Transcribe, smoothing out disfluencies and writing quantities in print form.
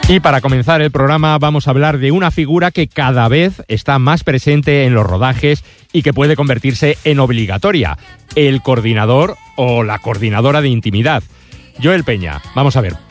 Y para comenzar el programa vamos a hablar de una figura que cada vez está más presente en los rodajes y que puede convertirse en obligatoria: el coordinador o la coordinadora de intimidad. Joel Peña, vamos a ver,